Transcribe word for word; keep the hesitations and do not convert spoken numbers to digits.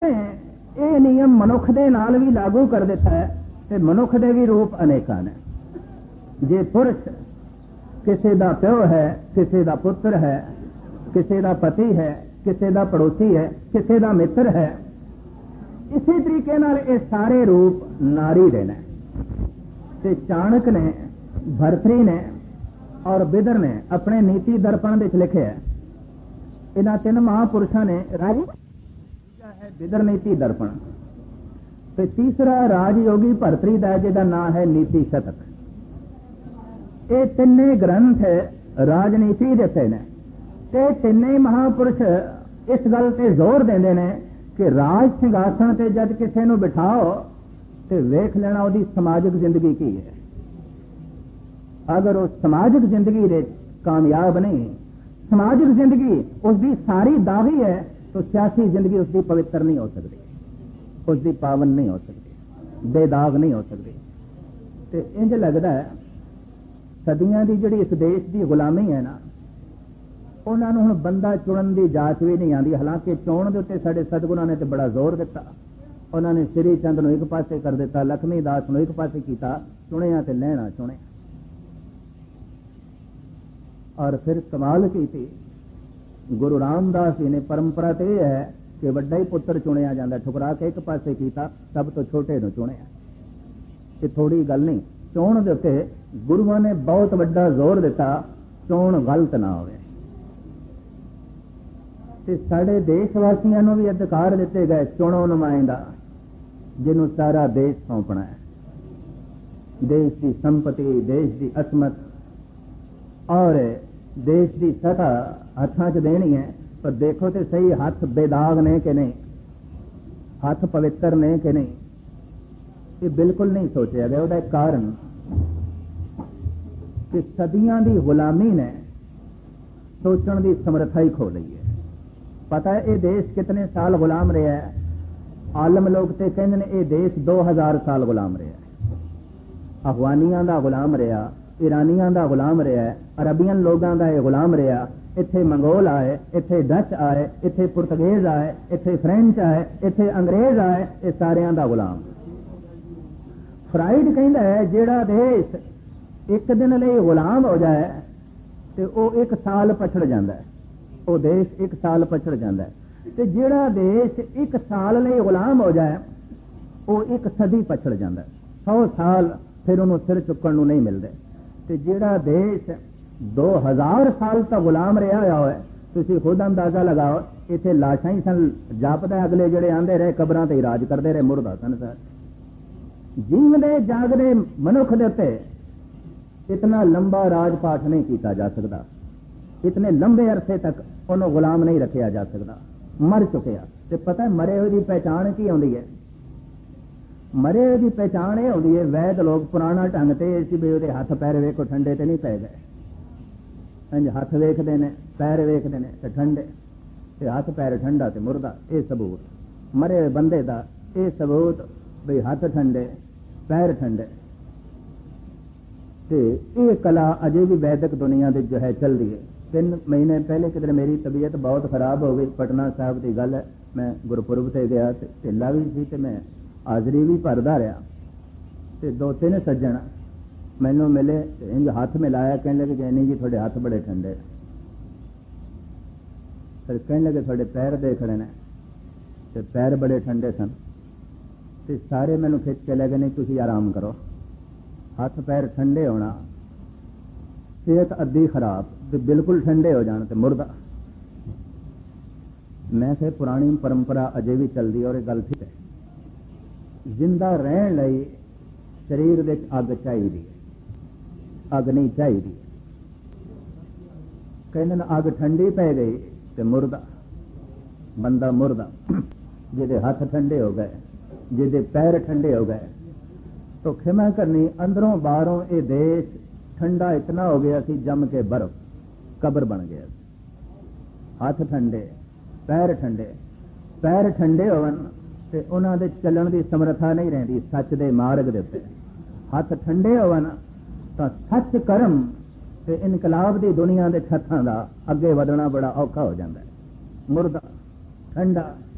ਇਹ ਨਿਯਮ ਮਨੁੱਖ ਦੇ ਨਾਲ ਵੀ ਲਾਗੂ ਕਰ ਦਿੱਤਾ ਹੈ ਤੇ ਮਨੁੱਖ ਦੇ ਵੀ ਰੂਪ ਅਨੇਕਾਂ ਨੇ। ਜੇ ਪੁਰਸ਼ ਕਿਸੇ ਦਾ ਪਿਓ ਹੈ, ਕਿਸੇ ਦਾ ਪੁੱਤਰ ਹੈ, ਕਿਸੇ ਦਾ ਪਤੀ ਹੈ, ਕਿਸੇ ਦਾ ਪੜੋਸੀ ਹੈ, ਕਿਸੇ ਦਾ ਮਿੱਤਰ ਹੈ, ਇਸੇ ਤਰੀਕੇ ਨਾਲ ਇਹ ਸਾਰੇ ਰੂਪ ਨਾਰੀ ਦੇ ਨੇ। ਤੇ ਚਾਣਕ ਨੇ, ਭਰਤਰੀ ਨੇ ਔਰ ਬਿਦਰ ਨੇ ਆਪਣੇ ਨੀਤੀ ਦਰਪਣ ਵਿੱਚ ਲਿਖਿਆ ਹੈ, ਇਹਨਾਂ ਤਿੰਨ ਮਹਾਂਪੁਰਸ਼ਾਂ ਨੇ ਰਾਜ ਹੈ ਬਿਦਰ ਨੀਤੀ ਦਰਪਣ, ਤੇ ਤੀਸਰਾ ਰਾਜਯੋਗੀ ਭਰਤਰੀ ਦਾ ਜਿਹਦਾ ਨਾਂ ਹੈ ਨੀਤੀ ਸ਼ਤਕ। ਇਹ ਤਿੰਨੇ ਗ੍ਰੰਥ ਰਾਜਨੀਤੀ ਦੇ ਤੇ ਨੇ ਤੇ ਤਿੰਨੇ ਮਹਾਂਪੁਰਸ਼ ਇਸ ਗੱਲ ਤੇ ਜ਼ੋਰ ਦਿੰਦੇ ਨੇ ਕਿ ਰਾਜ ਸਿੰਘਾਸਣ ਤੇ ਜਦ ਕਿਸੇ ਨੂੰ ਬਿਠਾਓ ਤੇ ਵੇਖ ਲੈਣਾ ਉਹਦੀ ਸਮਾਜਿਕ ਜ਼ਿੰਦਗੀ ਕੀ ਹੈ। ਅਗਰ ਉਹ ਸਮਾਜਿਕ ਜ਼ਿੰਦਗੀ ਦੇ ਕਾਮਯਾਬ ਨਹੀਂ, ਸਮਾਜਿਕ ਜ਼ਿੰਦਗੀ ਉਸਦੀ ਸਾਰੀ ਦਾਗੀ ਹੈ, तो सियासी जिंदगी उसकी पवित्र नहीं हो सकती, उसकी पावन नहीं हो सकती, बेदाग नहीं हो सकती। तो इंज लगता है सदियां की जिहड़ी इस देश की गुलामी है ना, उन्होंने हुण बंदा चुनन की जांच भी नहीं आती। हालांकि चोण के उत्ते साडे सतगुरां ने तो बड़ा जोर दिता, उन्होंने श्री चंद नूं एक पासे कर दिता, लक्ष्मी दास नूं एक पासे किया, चुनिया तो लैना चुने। और फिर कमाल की थी गुरु रामदास जी ने परंपरा तो यह है कि वड्डा ही पुत्र चुनिया जाता, ठुकरा के एक पासे किया, सब तो छोटे नूं चुनिया। ये थोड़ी गल नहीं, चोण दे उत्ते गुरुआं ने बहुत वड्डा जोर दिता, चोण गलत ना होवे। ते साडे देशवासियों नूं भी अधिकार दिते गए, चुनो नुमाइंदा जिन्हों सारा देश सौंपना है, देश की संपत्ति, देश की असमत और देश की सतह हाथों च देनी है। पर देखो तो सही, हाथ बेदाग ने कि नहीं, हाथ पवित्र ने कि नहीं, ये बिल्कुल नहीं सोचा गया। उसका एक कारण कि सदियां की गुलामी ने सोचने की समर्था ही खो ली है। पता है ये देश कितने साल गुलाम रहा है? आलम लोग तो कहते हैं ये देश दो हजार साल गुलाम रहा है। अफगानियां का गुलाम रहा, ईरानियां का गुलाम रहा है, अरबियन लोगों का यह गुलाम रहा। इत्थे मंगोल आए, इत्थे डच आए, इत्थे पुर्तगेज आए, इत्थे फ्रेंच आए, इत्थे अंग्रेज आए, ये सारियां दा गुलाम। फ्राइड कहता है जेड़ा देश एक दिन लिए गुलाम हो जाए तो वह एक साल पछड़ जाता है, वो देश एक साल पछड़ जाता है। तो जेड़ा देश एक साल लिए गुलाम हो जाए वो एक सदी पछड़ जाता है, सौ साल फिर उन्होंने सिर चुकन नहीं मिलते। तो जेड़ा देश दो हजार साल तक गुलाम रहा हो, तुम खुद अंदाजा लगाओ। इतने लाशा ही सन जापदा, अगले जेडे आंदे रहे कबरां ते राज करते रहे, मुर्दा सन सर। जीवदे जागदे मनुख दे उत्ते इतना लंबा राजपाठ नहीं किया जा सकता, इतने लंबे अरसे तक उन्होंने गुलाम नहीं रखा जा सकता। मर चुके तो पता है मरे हुए की पहचान की आती है? मरे हुए की पहचान यह होती है, वैद लोग पुराना ढंग से भी वो हाथ पैर वेखो ठंडे तो नहीं पै गए, हाथ वेखते हैं, पैर वेखते हैं तो ठंडे, ते हाथ पैर ठंडा तो मुर्दा। ये सबूत मरे हुए बंदे का, ये सबूत भी हाथ ठंडे पैर ठंडे। तो ये कला अजे भी वैदिक दुनिया की जो है चल रही है। तीन महीने पहले किधर मेरी तबीयत बहुत खराब हो गई, पटना साहब की गल है, मैं गुरपुरब से गया, ढिला भी सी ते मैं हाजरी भी भरदा रहा। तो दो तीन सज्जन मैनू मिले, इंज हाथ मिलाया, कहने लगे जैनी जी थोड़े हाथ बड़े ठंडे। फिर कहने लगे थोड़े पैर देखने ने, तो पैर बड़े ठंडे सन। तो सारे मैनू खिंच के ले गए, नहीं तुसीं आराम करो, हाथ पैर ठंडे होना, सेहत अद्धी खराब तो बिल्कुल ठंडे हो जाने तो मुर्दा। मैं फिर पुरानी परंपरा अजे भी चलती और गल ठीक है, जिंदा रहने लई शरीर में अग चाहिए, अग नहीं चाहिए। कहते अग ठंडी पै गई तो मुर्दा, बंदा मुर्दा। जिदे हाथ ठंडे हो गए, जिदे पैर ठंडे हो गए, तो खिमा करनी अंदरों बाहरों ये देश ठंडा इतना हो गया कि जम के बर्फ कब्र बन गया। हाथ ठंडे पैर ठंडे, पैर ठंडे होवन ते उन्हां दे चलण दी समर्था नहीं रहिंदी सच दे मार्ग दे उत्ते। हाथ ठंडे होवन तां सच कर्म ते इनकलाब दी दुनिया दे छत्थां दा अगे वधना बड़ा औखा हो जांदा है। मुर्दा ठंडा